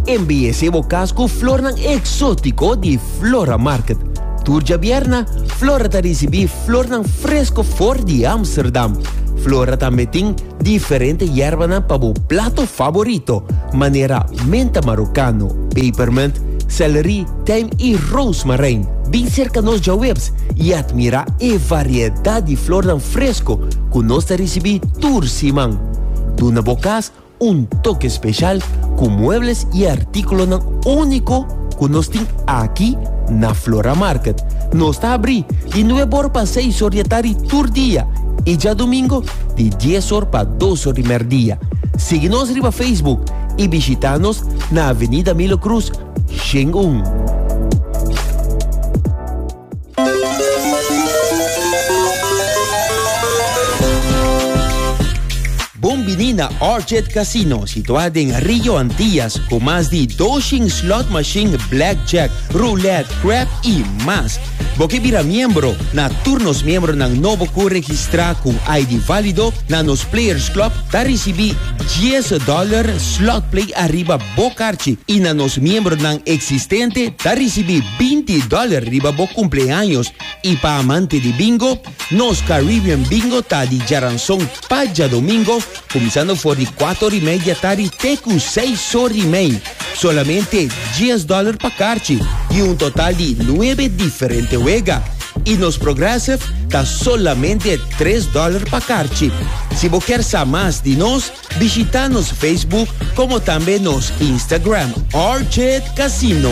Envíese bocasco flor nan exótico de Flora Market. Turja Bierna, Flora ta recibi flor nan fresco for de Amsterdam. Flora também tem diferente hierba para o plato favorito. Maneira menta marocano, peppermint, celery, thyme e rosemary. Bem cerca nos webs e admira a variedade de flor nan fresco que nós recebi tursimang. Duna bocas toque especial com muebles e artículos único que nós tem aqui na Flora Market. Nós está abri de 9 horas para 6 horas de tarde por dia e já domingo de 10 horas para 2 horas de meio-dia. Siga-nos no Facebook e visita-nos na Avenida Milo Cruz, Xingun. Bombinina Orchard Casino, situada em Rio Antillas, com mais de 200 slot machine, blackjack, roulette, crap e mais. Você vira membro, na turnos membro ng novo ku registrar com ID válido na nos Players Club, ta recebi $10 slot play arriba bocarchi e na nos membro ng existente, ta recebi $20 arriba bo cumpleaños e pa amante de bingo, nos Caribbean Bingo ta di Jaranzón Paja domingo, começando por de 4:30 tarde até com 6:30. Solamente $10 para carchi e total de 9 diferentes juega. E nos Progressive está solamente $3 para carchi. Se você quer saber mais de nós, visita nos Facebook como também nos Instagram Orchard Casino.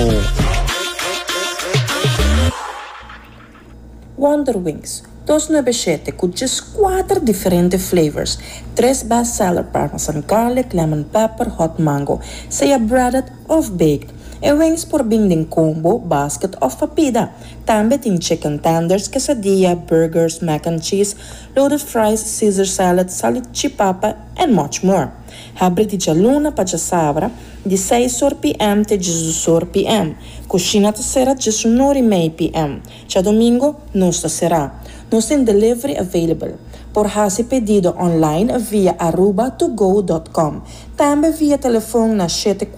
Wonder Wings 297 com 4 diferentes flavors. 3 bestseller parmesan garlic, lemon pepper, hot mango. Seja breaded of baked. E wings por binding combo, basket of papida. Também tem chicken tenders, quesadilla, burgers, mac and cheese, loaded fries, Caesar salad, salchipapa, and much more. Abre de luna para sabra, de 6 p.m. até 18 p.m. Coxina será de 19 p.m. Já domingo, nossa será. Nós temos delivery available. Por fazer pedido online via arubatogo.com. Também via telefone na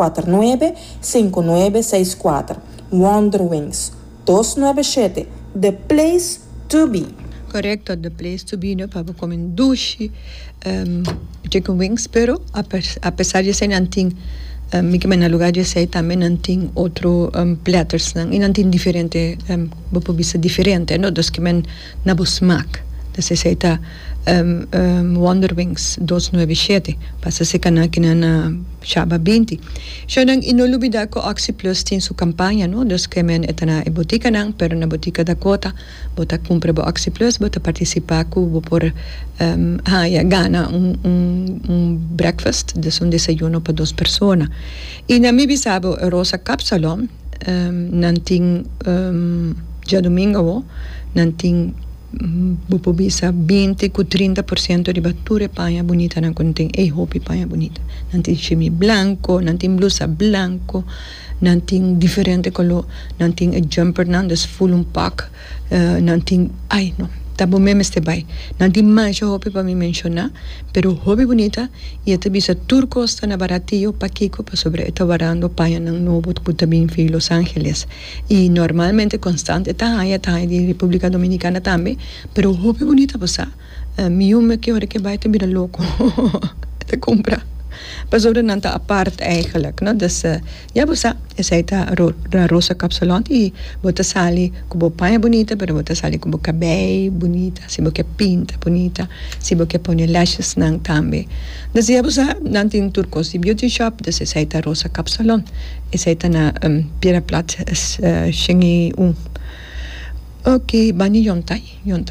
749-5964. Wonder Wings 297, the place to be. Correcto, the place to be, ¿no? Para comer sushi, chicken wings, pero a pesar de ser nanting, mi que en lugar de ser también nanting otro platters, y nanting diferente, diferente, ¿no? Dos que men nabusmak. Entonces está Wonder Wings 297 pasa se canaki na Shaba 20. Siya nang inolubida ko Oxy Plus tin su kampanya, no? Dos que men etana e botika nang pero na botika da kota bota compra bo Oxy Plus bota participa ko por gana un breakfast de un desayuno para 2 personas. Y na mi bisabo Rosa Capsalon nanting ya domingo nanting bupobisa 20 con 30% di batture paia bonita nan conteng hopi paia bonita nanti chimi blanco nanti blusa blanco nanti differente color nanti jumper nan des full un pack nanti no tabo meme este bai nanti mais hopi pa mi menciona pero hopi bonita e ete bisa turco sta na baratillo paquico pa sobre eto varando paia nan novo puta bin fi Los Ángeles e normalmente constante ta di República Dominicana también pero hopi bonita pasa mi ume que ora que vai te mira louco te compra pa sobre nanta apart eigenlijk, no? Dus ja, bosa, essa rosa capsulon e bota sali com paia bonita, pero bota sali com cabelo bonita, se boca pinta bonita, se boca põe lashes nang tambe. Dus ja, bosa, nanting turcos di beauty shop, dus essa rosa capsulon, essa na Piera Plat shingi Ok, bani yontai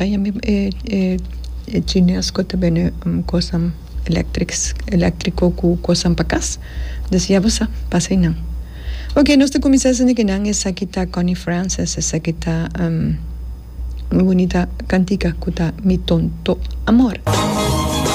chinesco também kosam elétrico ku kosam pakas. Decía bosa, pasay nang. Ok, nós te começamos a nang esa kita Connie Francis, esa kita muy bonita cantica kuta Mi Tonto Amor.